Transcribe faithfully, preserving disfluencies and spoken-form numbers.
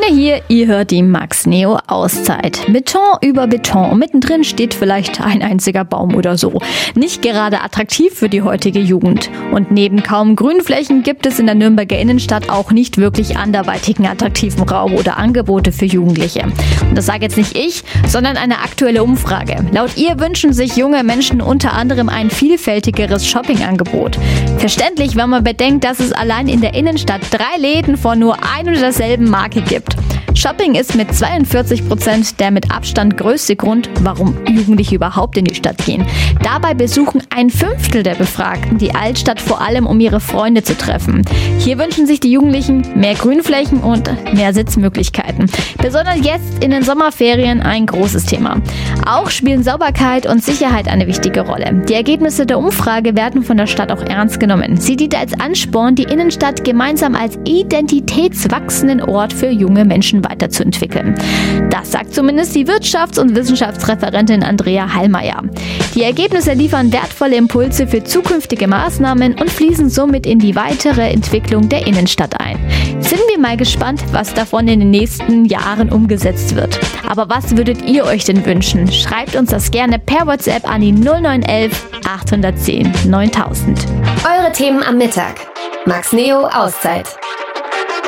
Freunde hier, ihr hört die Max Neo Auszeit. Beton über Beton. Mittendrin steht vielleicht ein einziger Baum oder so. Nicht gerade attraktiv für die heutige Jugend. Und neben kaum Grünflächen gibt es in der Nürnberger Innenstadt auch nicht wirklich anderweitigen attraktiven Raum oder Angebote für Jugendliche. Und das sage jetzt nicht ich, sondern eine aktuelle Umfrage. Laut ihr wünschen sich junge Menschen unter anderem ein vielfältigeres Shoppingangebot. Verständlich, wenn man bedenkt, dass es allein in der Innenstadt drei Läden von nur ein und derselben Marke gibt. Shopping ist mit zweiundvierzig Prozent der mit Abstand größte Grund, warum Jugendliche überhaupt in die Stadt gehen. Dabei besuchen ein Fünftel der Befragten die Altstadt vor allem, um ihre Freunde zu treffen. Hier wünschen sich die Jugendlichen mehr Grünflächen und mehr Sitzmöglichkeiten. Besonders jetzt in den Sommerferien ein großes Thema. Auch spielen Sauberkeit und Sicherheit eine wichtige Rolle. Die Ergebnisse der Umfrage werden von der Stadt auch ernst genommen. Sie dient als Ansporn, die Innenstadt gemeinsam als identitätswachsenden Ort für junge Menschen weiterzuentwickeln. Das sagt zumindest die Wirtschafts- und Wissenschaftsreferentin Andrea Hallmeier. Die Ergebnisse liefern wertvolle Impulse für zukünftige Maßnahmen und fließen somit in die weitere Entwicklung der Innenstadt ein. Sind wir mal gespannt, was davon in den nächsten Jahren umgesetzt wird. Aber was würdet ihr euch denn wünschen? Schreibt uns das gerne per WhatsApp an die null neun elf achthundertzehn neuntausend. Eure Themen am Mittag. Max Neo Auszeit.